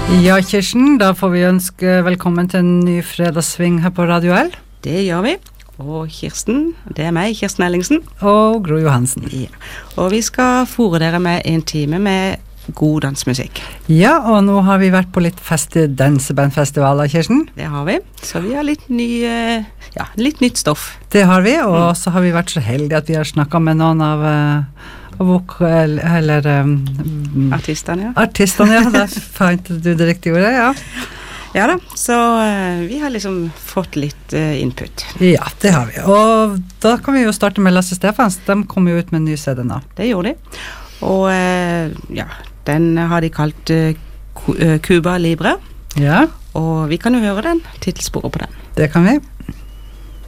Ja, Kirsten, da får vi ønske velkommen til en ny fredagssving her på Radio L. Det gjør vi. Og Kirsten, det meg, Kirsten Ellingsen. Og Gro Johansen. Ja. Og vi skal fôre dere med en time med god dansmusikk. Ja, og nå har vi vært på litt dansebandfestivaler, Kirsten. Det har vi. Så vi har litt nytt stoff. Det har vi, og så har vi vært så heldige at vi har snakket med noen av Artistene, ja. Artistene, ja. Da fant du det riktige ordet, ja. Ja da, så vi har liksom fått litt input. Ja, det har vi. Og da kan vi jo starte med Lasse Stefans. De kom jo ut med en ny CD nå. Det gjorde de. Og den har de kalt Cuba Libre. Ja. Og vi kan jo høre den, titelsporet på den. Det kan vi.